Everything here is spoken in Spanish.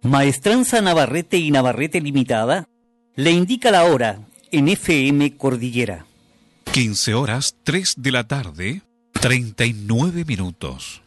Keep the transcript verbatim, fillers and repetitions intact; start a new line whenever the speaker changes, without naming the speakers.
Maestranza Navarrete y Navarrete Limitada le indica la hora en F M Cordillera.
quince horas, tres de la tarde, treinta y nueve minutos.